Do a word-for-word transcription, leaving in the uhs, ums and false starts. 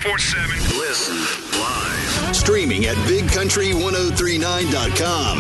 twenty-four seven. Listen live. Streaming at big country ten thirty-nine dot com.